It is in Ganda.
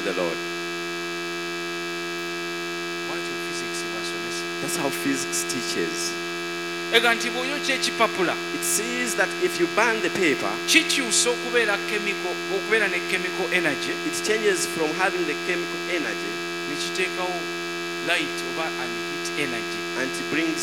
the Lord. That's how physics teaches. It says that if you burn the paper, it changes from having the chemical energy and it brings